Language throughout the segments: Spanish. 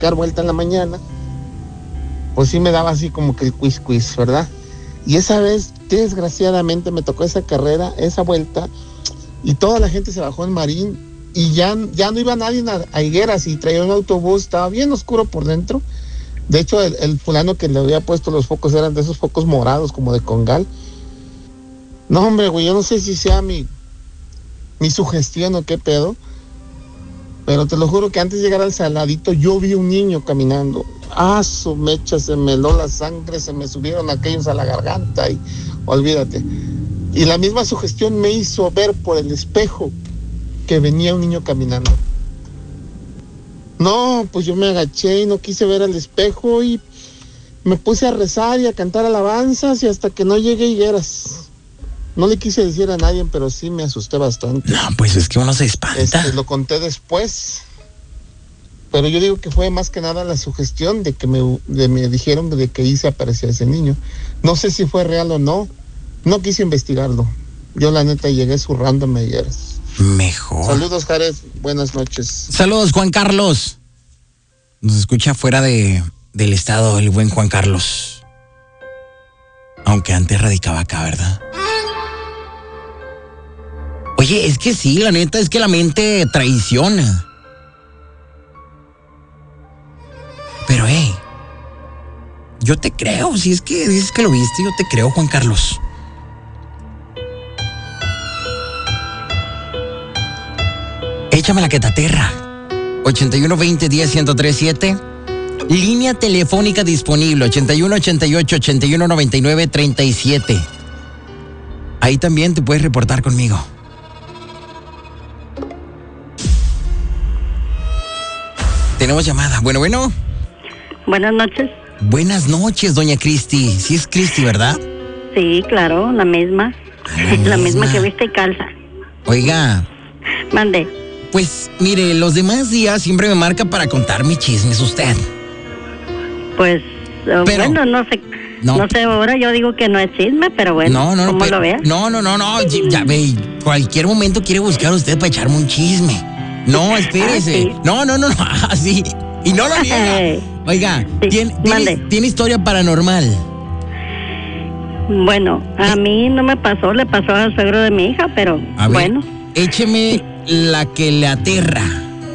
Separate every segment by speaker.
Speaker 1: dar vuelta en la mañana, pues sí me daba así como que el quiz, ¿verdad? Y esa vez, desgraciadamente, me tocó esa carrera, esa vuelta, y toda la gente se bajó en Marín, y ya no iba nadie a Higueras, y traía un autobús, estaba bien oscuro por dentro. De hecho, el fulano que le había puesto los focos eran de esos focos morados, como de Congal. No, hombre, güey, yo no sé si sea mi sugestión o qué pedo, pero te lo juro que antes de llegar al Saladito yo vi un niño caminando. Su mecha, se me heló la sangre, se me subieron aquellos a la garganta y olvídate. Y la misma sugestión me hizo ver por el espejo que venía un niño caminando. No, pues yo me agaché y no quise ver al espejo y me puse a rezar y a cantar alabanzas y hasta que no llegué a Higueras. No le quise decir a nadie, pero sí me asusté bastante.
Speaker 2: No, pues es que uno se espanta.
Speaker 1: Lo conté después. Pero yo digo que fue más que nada la sugestión de que me dijeron de que ahí se aparecía ese niño. No sé si fue real o no. No quise investigarlo. Yo la neta llegué zurrándome y eras.
Speaker 2: Mejor.
Speaker 1: Saludos, Jared. Buenas noches.
Speaker 2: Saludos, Juan Carlos. Nos escucha fuera del estado el buen Juan Carlos. Aunque antes radicaba acá, ¿verdad? Oye, es que sí, la neta es que la mente traiciona. Pero, yo te creo, si es que dices que lo viste, yo te creo, Juan Carlos. Échame la que te aterra. 8120-10-1037. Línea telefónica disponible, 8188-8199-37. Ahí también te puedes reportar conmigo. Tenemos llamada. Bueno.
Speaker 3: Buenas noches.
Speaker 2: Buenas noches, doña Cristi. Sí es Cristi, ¿verdad?
Speaker 3: Sí, claro, la misma. La misma que viste y calza.
Speaker 2: Oiga.
Speaker 3: Mande.
Speaker 2: Pues, mire, los demás días siempre me marca para contar mis chismes usted.
Speaker 3: Pues, pero, bueno, no sé. No sé, ahora yo digo que no es chisme, pero bueno,
Speaker 2: no,
Speaker 3: ¿cómo lo veas?
Speaker 2: No, ya ve, cualquier momento quiere buscar usted para echarme un chisme. No, espérese.
Speaker 3: ¿Sí?
Speaker 2: No, así. Y no lo niega. Oiga,
Speaker 3: sí.
Speaker 2: ¿tiene historia paranormal?
Speaker 3: Bueno, a mí no me pasó, le pasó al suegro de mi hija, pero
Speaker 2: a ver,
Speaker 3: bueno.
Speaker 2: Écheme la que le aterra.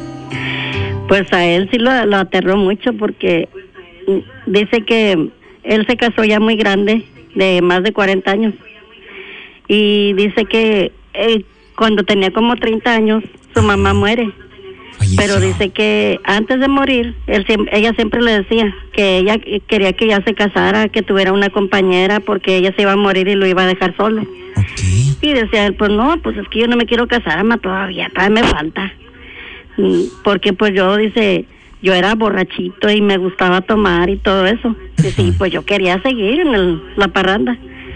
Speaker 3: Pues a él sí lo aterró mucho porque dice que él se casó ya muy grande, de más de 40 años. Y dice que cuando tenía como 30 años, su mamá muere. Pero dice que antes de morir, ella siempre le decía que ella quería que ella se casara, que tuviera una compañera, porque ella se iba a morir y lo iba a dejar solo.
Speaker 2: Okay.
Speaker 3: Y decía él, pues no, pues es que yo no me quiero casar, ama, todavía me falta. Porque pues dice, yo era borrachito y me gustaba tomar y todo eso. Dice, y pues yo quería seguir en la parranda.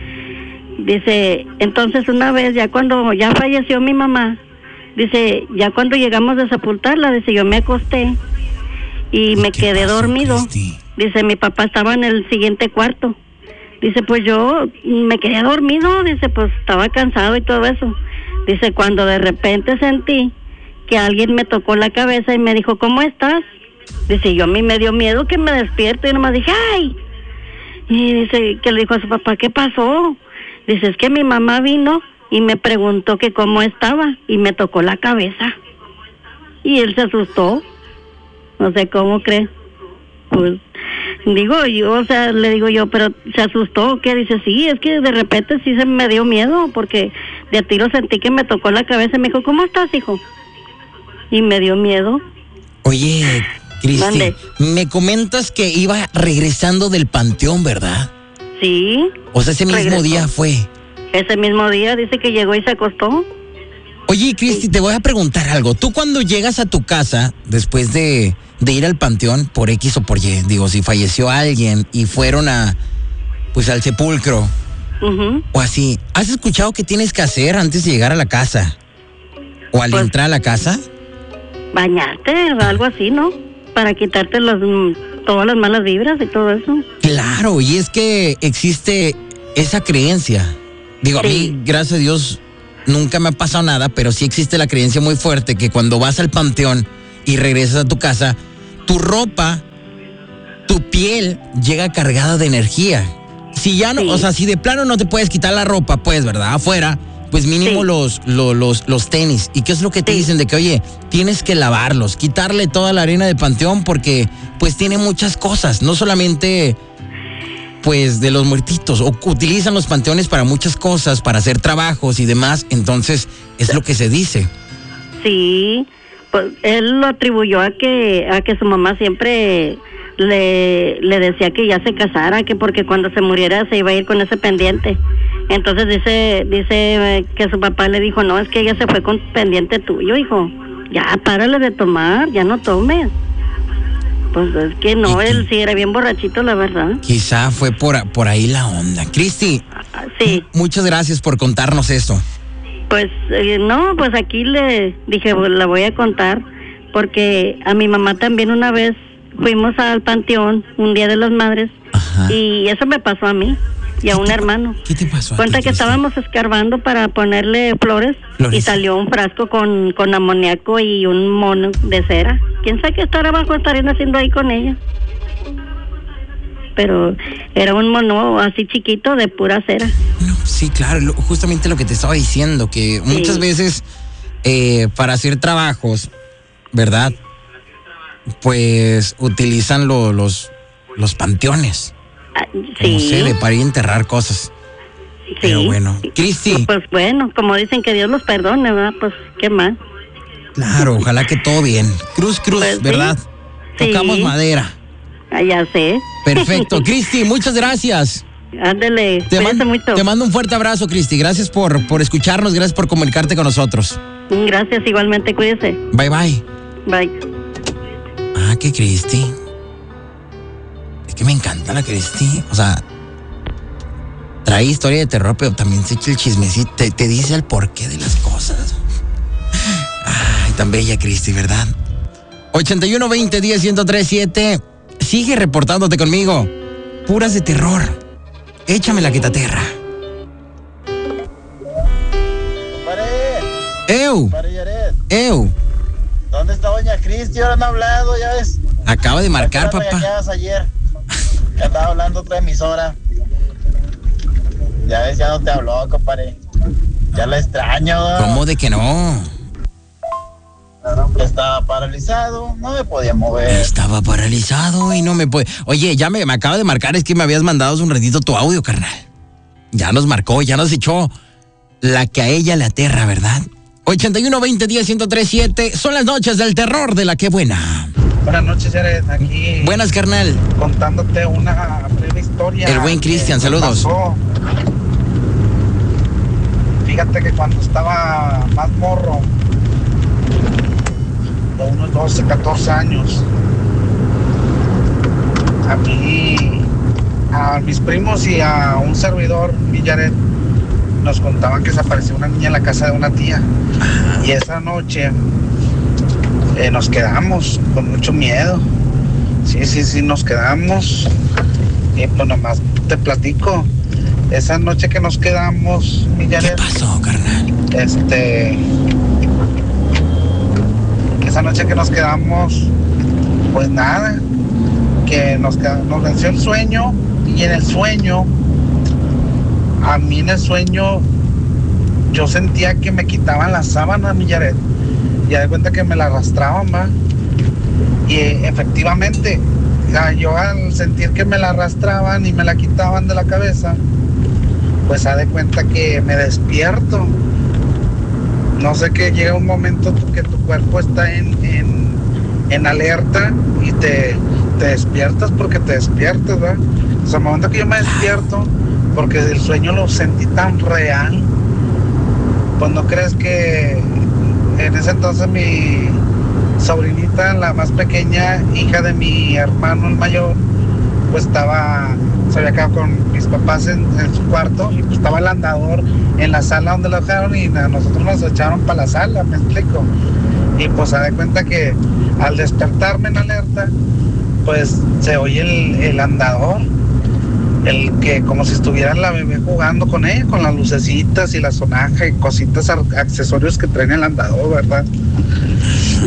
Speaker 3: Dice, entonces una vez, ya cuando ya falleció mi mamá, dice, ya cuando llegamos a sepultarla, dice, yo me acosté y me quedé dormido. Cristi? Dice, mi papá estaba en el siguiente cuarto. Dice, pues yo me quedé dormido, dice, pues estaba cansado y todo eso. Dice, cuando de repente sentí que alguien me tocó la cabeza y me dijo, ¿cómo estás? Dice, yo a mí me dio miedo que me despierto y nomás dije, ¡ay! Y dice, que le dijo a su papá, ¿qué pasó? Dice, es que mi mamá vino y me preguntó que cómo estaba y me tocó la cabeza. Y él se asustó. No sé cómo cree. Pues digo yo, o sea, le digo yo, pero ¿se asustó? ¿Qué? Dice, sí, es que de repente sí se me dio miedo porque de a tiro sentí que me tocó la cabeza y me dijo, ¿cómo estás, hijo? Y me dio miedo.
Speaker 2: Oye, Cristi, me comentas que iba regresando del panteón, ¿verdad?
Speaker 3: Sí.
Speaker 2: O sea, ese mismo día fue.
Speaker 3: Ese mismo día dice que llegó y se acostó.
Speaker 2: Oye, Cristi, te voy a preguntar algo. Tú cuando llegas a tu casa, después de ir al panteón, por X o por Y, digo, si falleció alguien y fueron al sepulcro, o así, ¿has escuchado qué tienes que hacer antes de llegar a la casa? ¿O al entrar a la casa?
Speaker 3: Bañarte, algo así, ¿no? Para quitarte todas las malas vibras y todo eso.
Speaker 2: Claro, y es que existe esa creencia. Digo, sí. A mí, gracias a Dios, nunca me ha pasado nada, pero sí existe la creencia muy fuerte que cuando vas al panteón y regresas a tu casa, tu ropa, tu piel llega cargada de energía. Si ya no,
Speaker 3: Sí.
Speaker 2: o sea, si de plano no te puedes quitar la ropa, pues, ¿verdad? Afuera, pues mínimo
Speaker 3: Sí.
Speaker 2: los tenis. ¿Y qué es lo que te
Speaker 3: Sí.
Speaker 2: dicen? De que, oye, tienes que lavarlos, quitarle toda la arena de panteón porque, pues, tiene muchas cosas. No solamente, pues, de los muertitos. Utilizan los panteones para muchas cosas, para hacer trabajos y demás. Entonces, es lo que se dice.
Speaker 3: Sí, pues él lo atribuyó a que su mamá siempre le decía que ya se casara, que porque cuando se muriera se iba a ir con ese pendiente. Entonces dice que su papá le dijo, no, es que ella se fue con pendiente tuyo, hijo. Ya, párale de tomar, ya no tomes. Pues es que no,
Speaker 2: ¿Y qué?
Speaker 3: él sí era bien borrachito, la verdad.
Speaker 2: Quizá fue por ahí la onda. Cristi,
Speaker 3: Sí,
Speaker 2: muchas gracias por contarnos esto.
Speaker 3: pues no, pues aquí le dije, pues, la voy a contar, porque a mi mamá también una vez fuimos al panteón, un día de las madres,
Speaker 2: Ajá.
Speaker 3: y eso me pasó a mí y a un hermano.
Speaker 2: ¿Qué te pasó a
Speaker 3: Cuenta
Speaker 2: ti,
Speaker 3: que
Speaker 2: Cristi?
Speaker 3: estábamos escarbando para ponerle flores
Speaker 2: Flores.
Speaker 3: y salió un frasco con amoníaco y un mono de cera. ¿Quién sabe qué estarían haciendo ahí con ella? Pero era un mono así chiquito de pura cera.
Speaker 2: No, sí, claro, justamente lo que te estaba diciendo, que muchas veces para hacer trabajos, ¿verdad? Pues utilizan los panteones,
Speaker 3: Ah,
Speaker 2: como
Speaker 3: sí,
Speaker 2: sede, para ir a enterrar cosas.
Speaker 3: sí.
Speaker 2: Pero bueno, Cristi,
Speaker 3: Pues bueno, como dicen que Dios los perdone, ¿verdad? Pues qué mal.
Speaker 2: claro, ojalá que todo bien. Cruz,
Speaker 3: Pues sí.
Speaker 2: ¿verdad?
Speaker 3: Sí.
Speaker 2: Tocamos madera.
Speaker 3: Ah, ya sé.
Speaker 2: Perfecto. Cristi, muchas gracias.
Speaker 3: Ándale, cuídate mucho.
Speaker 2: Te mando un fuerte abrazo, Cristi. Gracias por escucharnos, gracias por comunicarte con nosotros.
Speaker 3: Gracias, igualmente, cuídese.
Speaker 2: Bye, bye.
Speaker 3: Bye.
Speaker 2: Ah, que Cristi. Es que me encanta la Cristi. O sea, trae historia de terror, pero también se echa el chismecito. Te dice el porqué de las cosas. Ay, tan bella Cristi, ¿verdad? 81-20-10-1037. Sigue reportándote conmigo. Puras de terror. Échame la quitaterra. ¡Eu! ¡Eu!
Speaker 4: ¿Dónde está doña Cristi? Ahora no ha hablado, ya ves.
Speaker 2: Acaba de marcar,
Speaker 4: ¿Por qué la
Speaker 2: papá.
Speaker 4: regañabas ayer? Que andaba hablando otra emisora. Ya ves, ya no te habló, compadre. Ya la extraño, ¿no?
Speaker 2: ¿Cómo de que no?
Speaker 4: Estaba paralizado, no me podía mover.
Speaker 2: Estaba paralizado y no me puede. Oye, ya me acaba de marcar, es que me habías mandado hace un ratito tu audio, carnal. Ya nos marcó, ya nos echó la que a ella le aterra, ¿verdad? 81-20-10-1037. Son las noches del terror de la que buena.
Speaker 5: Buenas noches, Jared. Aquí
Speaker 2: Buenas, carnal.
Speaker 5: contándote una breve historia.
Speaker 2: El buen Cristian,
Speaker 5: que me
Speaker 2: saludos.
Speaker 5: pasó. Fíjate que cuando estaba más morro, de unos 12, 14 años, a mí, a mis primos y a un servidor, mi Jared, nos contaban que se apareció una niña en la casa de una tía. Y esa noche nos quedamos con mucho miedo. Sí, nos quedamos. Y pues nomás te platico. Esa noche que nos quedamos, mi
Speaker 2: ¿Qué
Speaker 5: Jared,
Speaker 2: pasó, carnal?
Speaker 5: esa noche que nos quedamos, pues nada, que nos venció el sueño. Y en el sueño, a mí en el sueño, yo sentía que me quitaban la sábana, mi Jared. Y de cuenta que me la arrastraban, va. Y efectivamente, yo al sentir que me la arrastraban y me la quitaban de la cabeza, pues de cuenta que me despierto. No sé, que llega un momento que tu cuerpo está en alerta y te despiertas porque te despiertas, ¿verdad? O sea, el momento que yo me despierto, porque el sueño lo sentí tan real, pues no crees que en ese entonces mi sobrinita, la más pequeña, hija de mi hermano el mayor, pues se había quedado con mis papás en su cuarto, y pues estaba el andador en la sala donde lo dejaron, y a nosotros nos echaron para la sala, me explico. Y pues se da cuenta que al despertarme en alerta, pues se oye el andador, el que como si estuviera la bebé jugando con ella, con las lucecitas y la sonaja y cositas, accesorios que traen el andador, ¿verdad?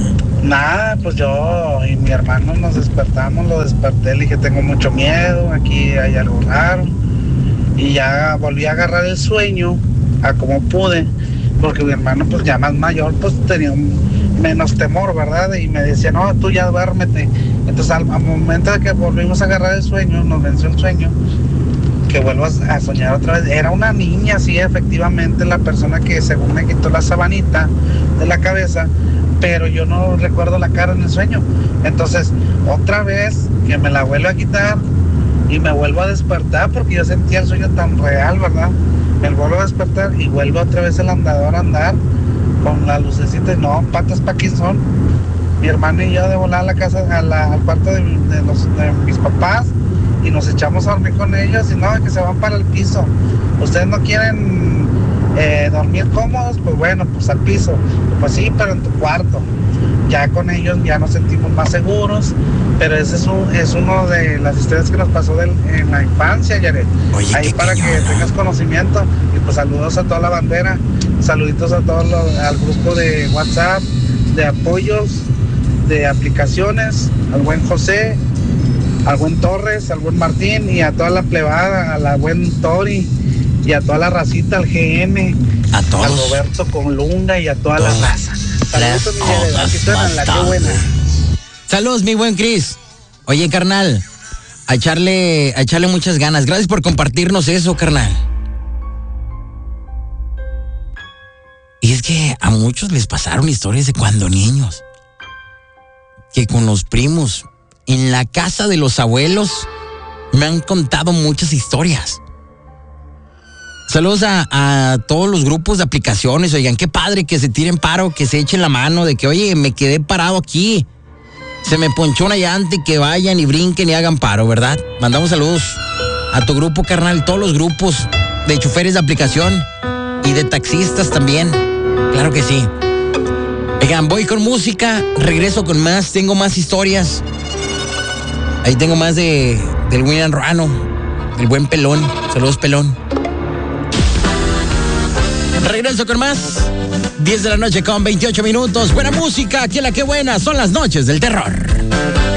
Speaker 5: Nada, pues yo y mi hermano nos despertamos, lo desperté, le dije, tengo mucho miedo, aquí hay algo raro. Y ya volví a agarrar el sueño a como pude, porque mi hermano pues ya más mayor pues tenía menos temor, ¿verdad? Y me decía, no, tú ya duérmete. Entonces al momento de que volvimos a agarrar el sueño, nos venció el sueño, que vuelvo a soñar otra vez. Era una niña, sí, efectivamente, la persona que según me quitó la sabanita de la cabeza, pero yo no recuerdo la cara en el sueño. Entonces, otra vez que me la vuelve a quitar y me vuelvo a despertar porque yo sentía el sueño tan real, ¿verdad? Me vuelvo a despertar y vuelvo otra vez el andador a andar con la lucecita y no, patas pa' aquí son. Mi hermano y yo de volar a la casa, al cuarto de mis papás y nos echamos a dormir con ellos y no, que se van para el piso. ¿Ustedes no quieren dormir cómodos? Pues bueno, pues al piso. Pues sí, pero en tu cuarto. Ya con ellos ya nos sentimos más seguros, pero ese es uno de las historias que nos pasó en la infancia, Yaret.
Speaker 2: Oye,
Speaker 5: ahí para que tengas conocimiento. Y pues saludos a toda la bandera, saluditos a todos al grupo de WhatsApp, de apoyos, de aplicaciones, al buen José, al buen Torres, al buen Martín y a toda la plebada, a la buen Tori y a toda la racita, al GM,
Speaker 2: a todos,
Speaker 5: a Roberto Colunga y a toda la raza. Saludos, qué buena.
Speaker 2: Saludos, mi buen Cris. Oye, carnal, a echarle muchas ganas. Gracias por compartirnos eso, carnal. Y es que a muchos les pasaron historias de cuando niños, que con los primos, en la casa de los abuelos, me han contado muchas historias. Saludos a todos los grupos de aplicaciones. Oigan, qué padre que se tiren paro, que se echen la mano de que, oye, me quedé parado aquí, se me ponchó una llanta, y que vayan y brinquen y hagan paro, ¿verdad? Mandamos saludos a tu grupo, carnal, todos los grupos de choferes de aplicación y de taxistas también. Claro que sí. Oigan, voy con música, regreso con más, tengo más historias. Ahí tengo más del William Ruano, el buen Pelón. Saludos, Pelón. Regreso con más. 10 de la noche con 28 minutos. Buena música, aquí en La Que Buena. Son las noches del terror.